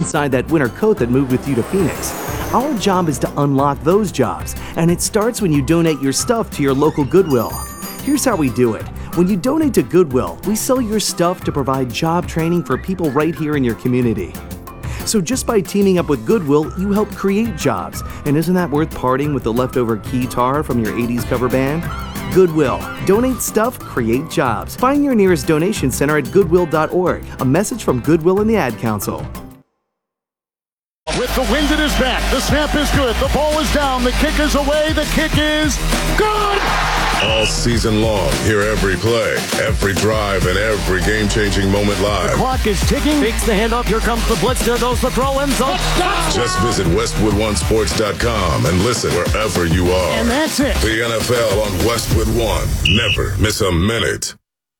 inside that winter coat that moved with you to Phoenix. Our job is to unlock those jobs, and it starts when you donate your stuff to your local Goodwill. Here's how we do it. When you donate to Goodwill, we sell your stuff to provide job training for people right here in your community. So just by teaming up with Goodwill, you help create jobs. And isn't that worth parting with the leftover guitar from your 80s cover band? Goodwill. Donate stuff, create jobs. Find your nearest donation center at goodwill.org. A message from Goodwill and the Ad Council. With the wind at his back, the snap is good, the ball is down, the kick is away, the kick is good! All season long, hear every play, every drive, and every game-changing moment live. The clock is ticking. Fakes the handoff. Here comes the blitz. There goes the throw. End zone. Just visit WestwoodOneSports.com and listen wherever you are. And that's it. The NFL on Westwood One. Never miss a minute.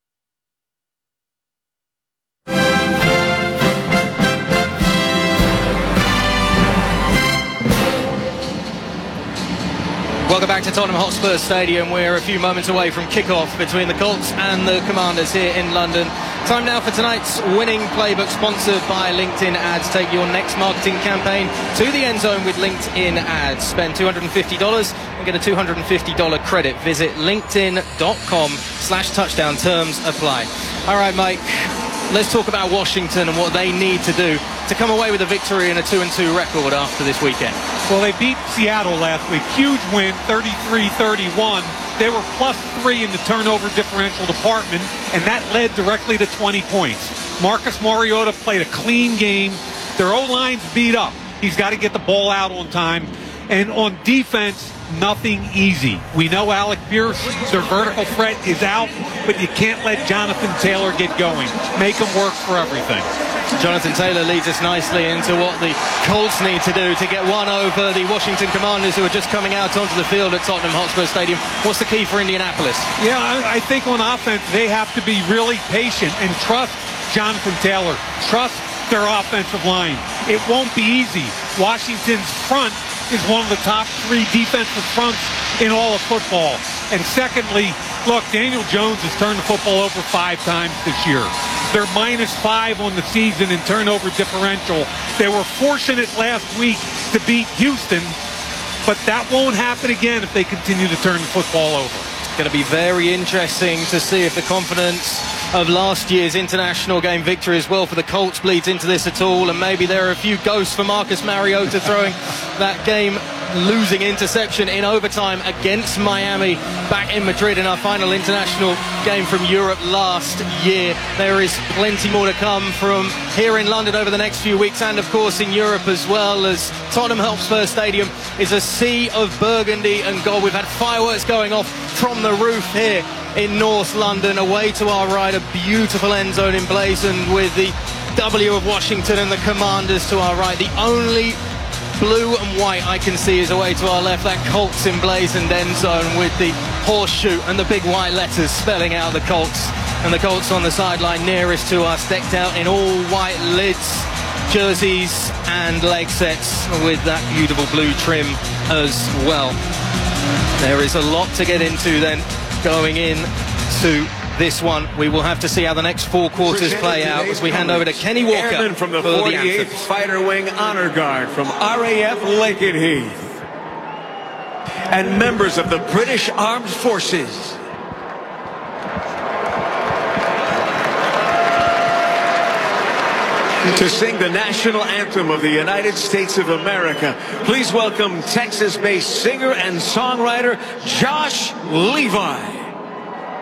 Welcome back to Tottenham Hotspur Stadium. We're a few moments away from kickoff between the Colts and the Commanders here in London. Time now for tonight's winning playbook, sponsored by LinkedIn Ads. Take your next marketing campaign to the end zone with LinkedIn Ads. Spend $250 and get a $250 credit. Visit linkedin.com/touchdown. Terms apply. All right, Mike, let's talk about Washington and what they need to do to come away with a victory and a 2-2 record after this weekend. Well, they beat Seattle last week. Huge win, 33-31. They were +3 in the turnover differential department, and that led directly to 20 points. Marcus Mariota played a clean game. Their O-line's beat up. He's got to get the ball out on time. And on defense, nothing easy. We know Alec Pierce, their vertical threat, is out, but you can't let Jonathan Taylor get going. Make him work for everything. Jonathan Taylor leads us nicely into what the Colts need to do to get one over the Washington Commanders, who are just coming out onto the field at Tottenham Hotspur Stadium. What's the key for Indianapolis? Yeah, I think on offense, they have to be really patient and trust Jonathan Taylor. Trust their offensive line. It won't be easy. Washington's front is one of the top 3 defensive fronts in all of football. And secondly, look, Daniel Jones has turned the football over 5 times this year. They're -5 on the season in turnover differential. They were fortunate last week to beat Houston, but that won't happen again if they continue to turn the football over. It's going to be very interesting to see if the confidence of last year's international game victory as well for the Colts bleeds into this at all, and maybe there are a few ghosts for Marcus Mariota throwing that game losing interception in overtime against Miami back in Madrid in our final international game from Europe last year. There is plenty more to come from here in London over the next few weeks, and of course in Europe as well, as Tottenham Hotspur Stadium is a sea of burgundy and gold. We've had fireworks going off from the roof here in North London. Away to our right, a beautiful end zone emblazoned with the W of Washington and the Commanders to our right. The only blue and white I can see is away to our left, that Colts emblazoned end zone with the horseshoe and the big white letters spelling out the Colts. And the Colts on the sideline nearest to us, decked out in all white lids, jerseys and leg sets with that beautiful blue trim as well. There is a lot to get into then going in to this one. We will have to see how the next 4 quarters play out as we hand over to Kenny Walker. Airman from the 48th Fighter Wing Honor Guard from RAF Lakenheath. And members of the British Armed Forces. To sing the national anthem of the United States of America, please welcome Texas-based singer and songwriter Josh Levi.